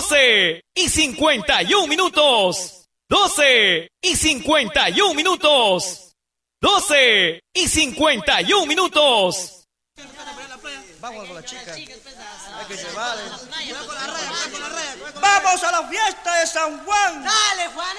12:51. 12:51. 12:51. Vamos con la chica. Hay que llevarle. Vamos a la fiesta de San Juan. Dale, Juan.